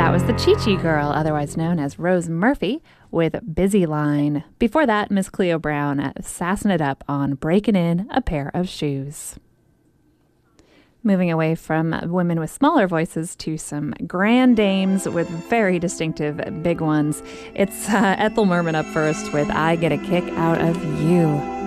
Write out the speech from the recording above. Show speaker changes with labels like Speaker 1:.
Speaker 1: That was the Chi Chi Girl, otherwise known as Rose Murphy, with Busy Line. Before that, Miss Cleo Brown sassing it up on Breaking In a Pair of Shoes. Moving away from women with smaller voices to some grand dames with very distinctive big ones. It's Ethel Merman up first with I Get a Kick Out of You.